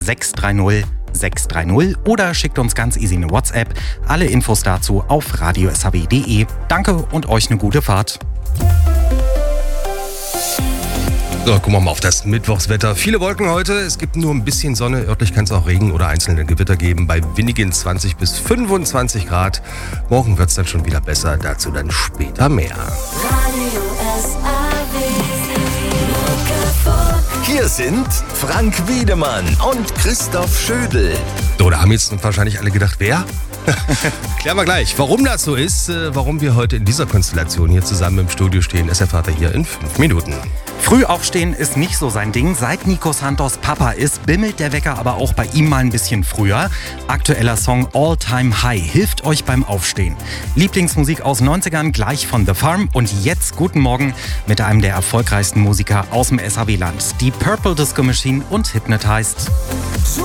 630 630 oder schickt uns ganz easy eine WhatsApp. Alle Infos dazu auf radio.swr.de. Danke und euch eine gute Fahrt. So, gucken wir mal auf das Mittwochswetter. Viele Wolken heute, es gibt nur ein bisschen Sonne. Örtlich kann es auch Regen oder einzelne Gewitter geben bei windigen 20 bis 25 Grad. Morgen wird es dann schon wieder besser, dazu dann später mehr. Hier sind Frank Wiedemann und Christoph Schödel. So, da haben jetzt wahrscheinlich alle gedacht, wer? Klären wir gleich, warum das so ist, warum wir heute in dieser Konstellation hier zusammen im Studio stehen. Das erfahrt ihr hier in 5 Minuten. Früh aufstehen ist nicht so sein Ding. Seit Nico Santos Papa ist, bimmelt der Wecker aber auch bei ihm mal ein bisschen früher. Aktueller Song All Time High hilft euch beim Aufstehen. Lieblingsmusik aus 90ern gleich von The Farm. Und jetzt guten Morgen mit einem der erfolgreichsten Musiker aus dem SAW-Land. Die Purple Disco Machine und Hypnotized.